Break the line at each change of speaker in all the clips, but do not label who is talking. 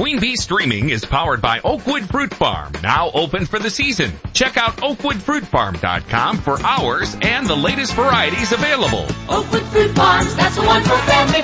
Queen Bee Streaming is powered by Oakwood Fruit Farm, now open for the season. Check out oakwoodfruitfarm.com for hours and the latest varieties available.
Oakwood Fruit Farms, that's the one for family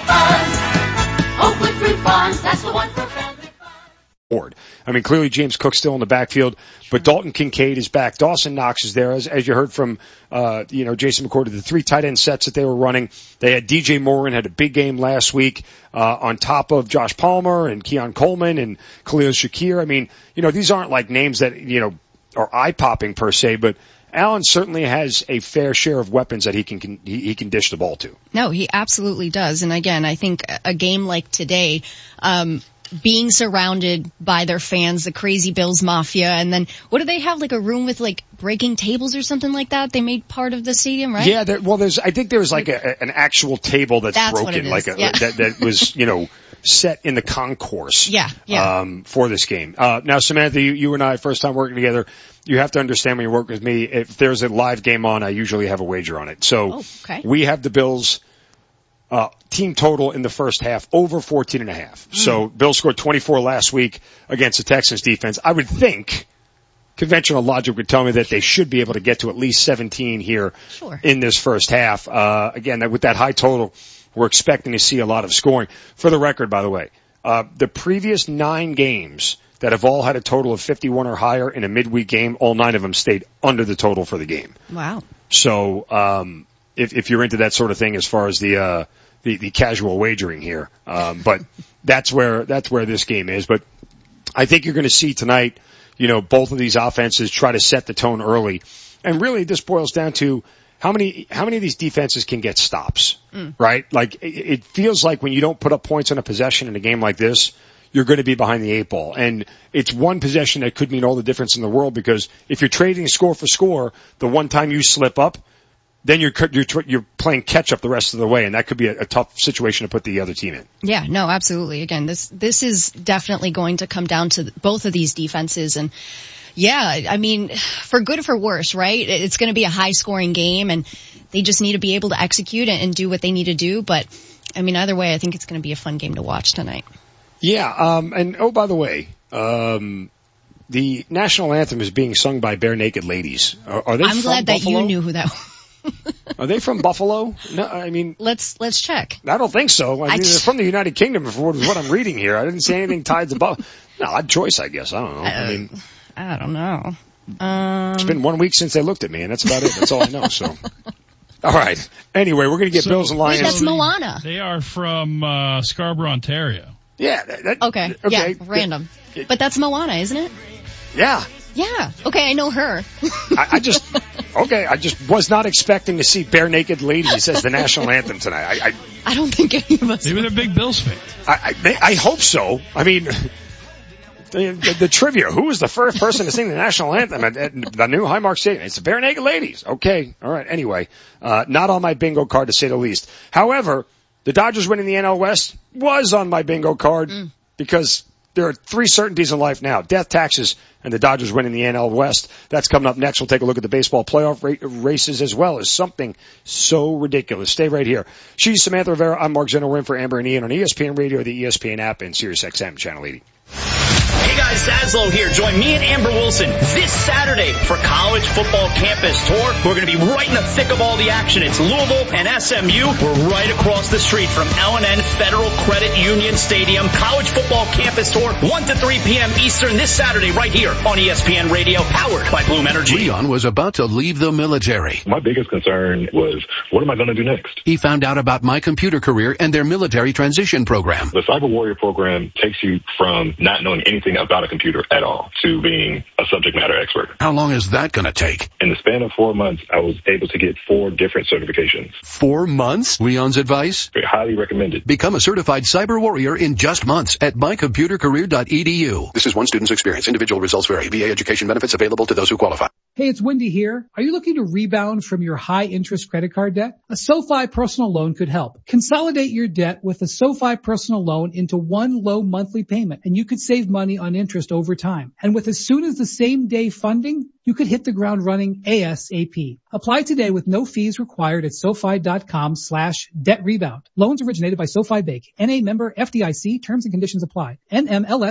fun. Oakwood Fruit Farms, that's the one for family fun.
I mean, clearly James Cook's still in the backfield, but Dalton Kincaid is back. Dawson Knox is there. As you heard from, Jason McCourty, the 3 tight end sets that they were running. They had DJ Morin, had a big game last week, on top of Josh Palmer and Keon Coleman and Khalil Shakir. I mean, these aren't like names that, are eye-popping per se, but Allen certainly has a fair share of weapons that he can dish the ball to.
No, he absolutely does. And again, I think a game like today, being surrounded by their fans, the Crazy Bills Mafia, and then what do they have, like a room with like breaking tables or something like that? They made part of the stadium, right?
Yeah, I think there's like an actual table that's broken,
what it is.
like that was, set in the concourse.
Yeah.
For this game. Now Samantha, you and I, first time working together, you have to understand when you work with me, if there's a live game on, I usually have a wager on it. So we have the Bills, team total in the first half over 14.5. So Bills scored 24 last week against the Texans defense. I would think conventional logic would tell me that they should be able to get to at least 17 here in this first half. Again, with that high total, we're expecting to see a lot of scoring. For the record, by the way, the previous 9 games that have all had a total of 51 or higher in a midweek game, all 9 of them stayed under the total for the game.
Wow.
So, if you're into that sort of thing as far as the casual wagering here. But that's where this game is. But I think you're going to see tonight, both of these offenses try to set the tone early. And really this boils down to how many of these defenses can get stops, right? Like it feels like when you don't put up points on a possession in a game like this, you're going to be behind the 8 ball. And it's one possession that could mean all the difference in the world, because if you're trading score for score, the one time you slip up, then you're playing catch up the rest of the way, and that could be a tough situation to put the other team in.
Yeah, no, absolutely. Again, this is definitely going to come down to both of these defenses, and yeah, I mean, for good or for worse, right? It's going to be a high scoring game, and they just need to be able to execute and do what they need to do. But I mean, either way, I think it's going to be a fun game to watch tonight.
Yeah, and oh, by the way, the national anthem is being sung by Bare Naked Ladies. Are they? I'm
glad that you knew who that was.
Are they from Buffalo? No, I mean,
let's check.
I don't think so. I mean, they're from the United Kingdom, for what I'm reading here. I didn't see anything tied to Buffalo. No, odd choice, I guess. I don't know.
I don't know.
It's been 1 week since they looked at me, and that's about it. That's all I know. So, all right. Anyway, we're going to get Bills and Lions.
Wait, that's Moana.
They are from Scarborough, Ontario.
Yeah.
Okay. Yeah. Random. But that's Moana, isn't it?
Yeah.
Yeah. Okay, I know her.
I just was not expecting to see Bare Naked Ladies as the national anthem tonight.
I don't think any of us.
Maybe they're big Bills fans.
I hope so. I mean, the trivia. Who was the first person to sing the national anthem at the new Highmark Stadium? It's the Bare Naked Ladies. Okay. All right. Anyway, not on my bingo card to say the least. However, the Dodgers winning the NL West was on my bingo card because there are 3 certainties in life now: death, taxes, and the Dodgers winning the NL West. That's coming up next. We'll take a look at the baseball playoff races as well as something so ridiculous. Stay right here. She's Samantha Rivera. I'm Mark Zenner. We're in for Amber and Ian on ESPN Radio, the ESPN app, and SiriusXM Channel 80.
Hey guys, Zaslow here. Join me and Amber Wilson this Saturday for College Football Campus Tour. We're going to be right in the thick of all the action. It's Louisville and SMU. We're right across the street from L&N Federal Credit Union Stadium. College Football Campus Tour, 1 to 3 p.m. Eastern this Saturday right here on ESPN Radio, powered by Bloom Energy.
Leon was about to leave the military.
My biggest concern was, what am I going to do next?
He found out about My Computer Career and their military transition program.
The Cyber Warrior program takes you from not knowing anything about a computer at all to being a subject matter expert.
How long is that going to take?
In the span of 4 months, I was able to get 4 different certifications.
4 months? Leon's advice?
Very highly recommended.
Become a certified cyber warrior in just months at mycomputercareer.edu. This is one student's experience. Individual results vary. VA education benefits available to those who qualify.
Hey, it's Wendy here. Are you looking to rebound from your high-interest credit card debt? A SoFi personal loan could help. Consolidate your debt with a SoFi personal loan into one low monthly payment, and you could save money on interest over time. And with as soon as the same day funding, you could hit the ground running ASAP. Apply today with no fees required at SoFi.com/debt rebound. Loans originated by SoFi Bank. NA member FDIC. Terms and conditions apply. NMLS